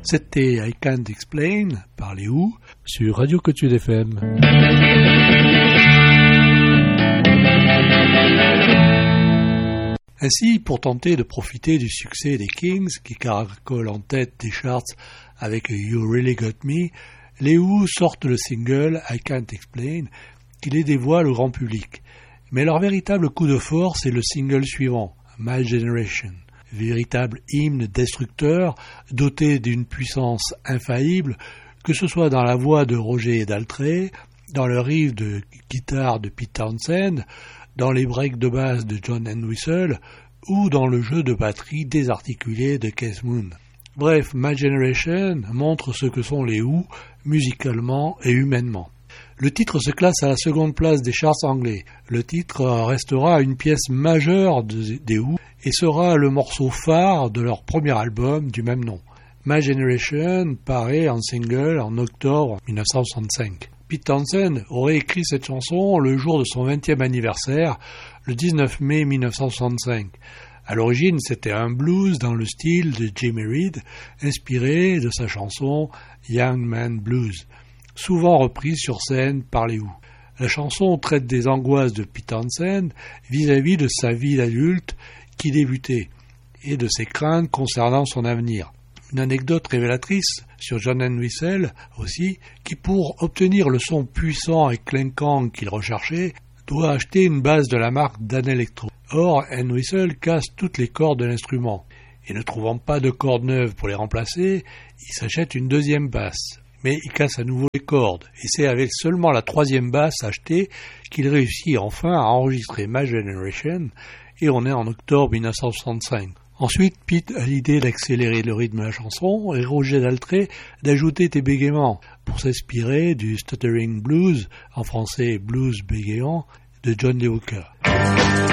C'était I Can't Explain par les Who sur Radio Cotude FM. Ainsi, pour tenter de profiter du succès des Kings, qui caracolent en tête des charts avec You Really Got Me, les Who sortent le single I Can't Explain, qui les dévoile au grand public. Mais leur véritable coup de force est le single suivant, My Generation. Véritable hymne destructeur, doté d'une puissance infaillible, que ce soit dans la voix de Roger Daltrey, dans le riff de guitare de Pete Townshend, dans les breaks de basse de John Entwistle ou dans le jeu de batterie désarticulé de Keith Moon. Bref, My Generation montre ce que sont les Who musicalement et humainement. Le titre se classe à la seconde place des charts anglais. Le titre restera une pièce majeure des Who et sera le morceau phare de leur premier album du même nom. My Generation paraît en single en octobre 1965. Pete Townshend aurait écrit cette chanson le jour de son 20e anniversaire, le 19 mai 1965. À l'origine, c'était un blues dans le style de Jimmy Reed, inspiré de sa chanson Young Man Blues, souvent reprise sur scène par les Who. La chanson traite des angoisses de Pete Townshend vis-à-vis de sa vie d'adulte qui débutait et de ses craintes concernant son avenir. Une anecdote révélatrice sur John Entwistle aussi, qui pour obtenir le son puissant et clinquant qu'il recherchait, doit acheter une basse de la marque Dan Electro. Or, Entwistle casse toutes les cordes de l'instrument, et ne trouvant pas de cordes neuves pour les remplacer, il s'achète une deuxième basse. Mais il casse à nouveau les cordes, et c'est avec seulement la troisième basse achetée qu'il réussit enfin à enregistrer My Generation, et on est en octobre 1965. Ensuite, Pete a l'idée d'accélérer le rythme de la chanson et Roger Daltrey d'ajouter des bégaiements pour s'inspirer du Stuttering Blues, en français blues bégayant, de John Lee Hooker.